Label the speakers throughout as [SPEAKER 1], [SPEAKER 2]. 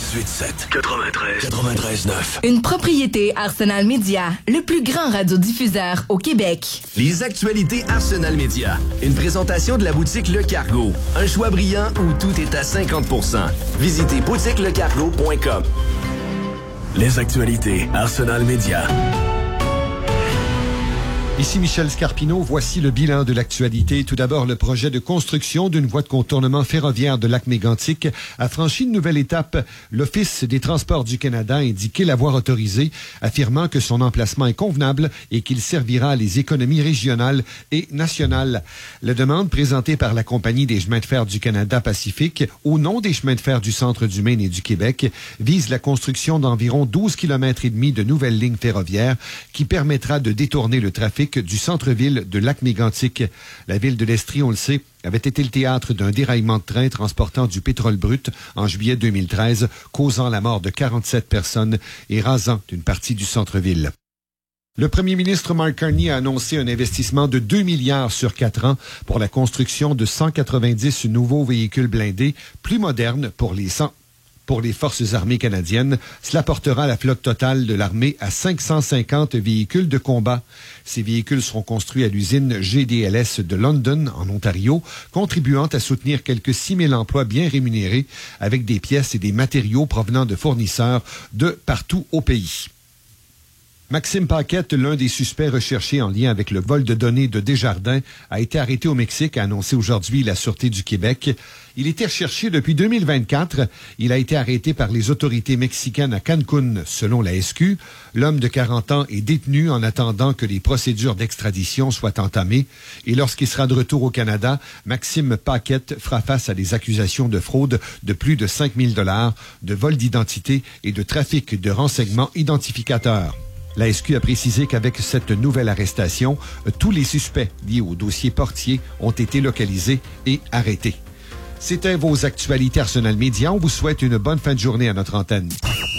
[SPEAKER 1] 93.9.
[SPEAKER 2] Une propriété Arsenal Média, le plus grand radiodiffuseur au Québec.
[SPEAKER 3] Les actualités Arsenal Média. Une présentation de la boutique Le Cargo. Un choix brillant où tout est à 50%. Visitez boutiquelecargo.com.
[SPEAKER 1] Les actualités Arsenal Média.
[SPEAKER 4] Ici Michel Scarpino, voici le bilan de l'actualité. Tout d'abord, le projet de construction d'une voie de contournement ferroviaire de Lac-Mégantic a franchi une nouvelle étape. L'Office des transports du Canada a indiqué l'avoir autorisé, affirmant que son emplacement est convenable et qu'il servira les économies régionales et nationales. La demande présentée par la Compagnie des chemins de fer du Canada Pacifique, au nom des chemins de fer du centre du Maine et du Québec, vise la construction d'environ 12 km et demi de nouvelles lignes ferroviaires qui permettra de détourner le trafic du centre-ville de Lac-Mégantic. La ville de l'Estrie, on le sait, avait été le théâtre d'un déraillement de train transportant du pétrole brut en juillet 2013, causant la mort de 47 personnes et rasant une partie du centre-ville. Le premier ministre Mark Carney a annoncé un investissement de 2 milliards sur 4 ans pour la construction de 190 nouveaux véhicules blindés plus modernes pour les forces armées canadiennes. Cela portera la flotte totale de l'armée à 550 véhicules de combat. Ces véhicules seront construits à l'usine GDLS de London, en Ontario, contribuant à soutenir quelques 6 000 emplois bien rémunérés avec des pièces et des matériaux provenant de fournisseurs de partout au pays. Maxime Paquette, l'un des suspects recherchés en lien avec le vol de données de Desjardins, a été arrêté au Mexique, a annoncé aujourd'hui la Sûreté du Québec. Il était recherché depuis 2024. Il a été arrêté par les autorités mexicaines à Cancun, selon la SQ. L'homme de 40 ans est détenu en attendant que les procédures d'extradition soient entamées. Et lorsqu'il sera de retour au Canada, Maxime Paquette fera face à des accusations de fraude de plus de 5 000 $, de vol d'identité et de trafic de renseignements identificateurs. La SQ a précisé qu'avec cette nouvelle arrestation, tous les suspects liés au dossier Portier ont été localisés et arrêtés. C'était vos actualités Arsenal Média. On vous souhaite une bonne fin de journée à notre antenne.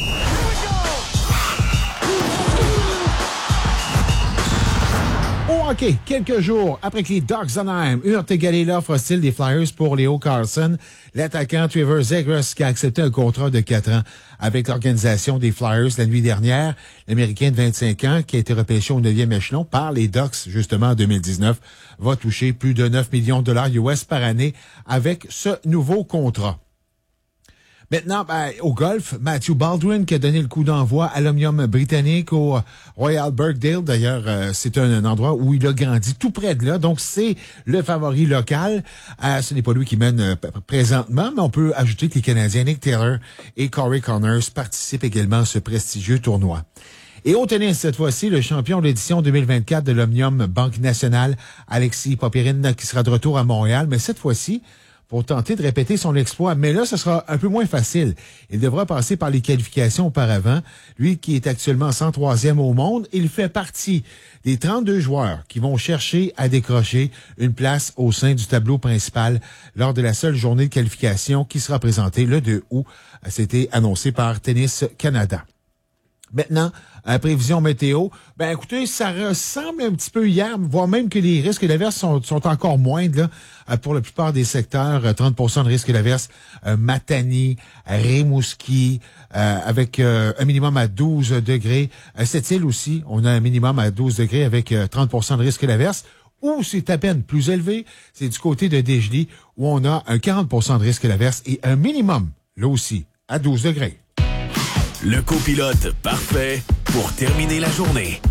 [SPEAKER 5] OK, quelques jours après que les Ducks d'Anaheim eurent égalé l'offre hostile des Flyers pour Leo Carlson, l'attaquant Trevor Zegras, qui a accepté un contrat de 4 ans avec l'organisation des Flyers la nuit dernière, l'Américain de 25 ans, qui a été repêché au 9e échelon par les Ducks, justement, en 2019, va toucher plus de 9 millions de $ US par année avec ce nouveau contrat. Maintenant, au golf, Matthew Baldwin qui a donné le coup d'envoi à l'Omnium britannique au Royal Birkdale. D'ailleurs, c'est un endroit où il a grandi tout près de là. Donc, c'est le favori local. Ce n'est pas lui qui mène présentement, mais on peut ajouter que les Canadiens Nick Taylor et Corey Connors participent également à ce prestigieux tournoi. Et au tennis, cette fois-ci, le champion de l'édition 2024 de l'Omnium Banque Nationale, Alexis Popyrin, qui sera de retour à Montréal, mais cette fois-ci, pour tenter de répéter son exploit. Mais là, ce sera un peu moins facile. Il devra passer par les qualifications auparavant. Lui qui est actuellement 103e au monde, il fait partie des 32 joueurs qui vont chercher à décrocher une place au sein du tableau principal lors de la seule journée de qualification qui sera présentée le 2 août. C'était annoncé par Tennis Canada. Maintenant, prévision météo, écoutez, ça ressemble un petit peu hier, voire même que les risques d'averse sont encore moindres là, pour la plupart des secteurs. 30% de risque d'averse, Matani, Rimouski, avec un minimum à 12 degrés. Sept-Îles aussi, on a un minimum à 12 degrés avec 30% de risque d'averse. Ou c'est à peine plus élevé, c'est du côté de Desjardins où on a un 40% de risque d'averse et un minimum, là aussi, à 12 degrés.
[SPEAKER 1] Le copilote parfait pour terminer la journée.